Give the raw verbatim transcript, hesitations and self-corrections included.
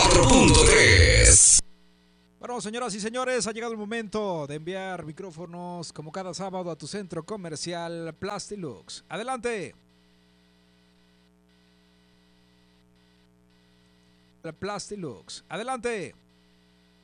cuatro punto tres. Bueno, señoras y señores, ha llegado el momento de enviar micrófonos como cada sábado a tu centro comercial Plastilux. Adelante. Plastilux. Adelante.